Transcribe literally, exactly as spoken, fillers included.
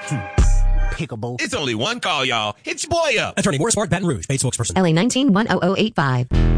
Pickable. It's only one call, y'all. Hit your boy up. Attorney Morris Mark, Baton Rouge, paid spokesperson. L A nineteen one oh oh eight five.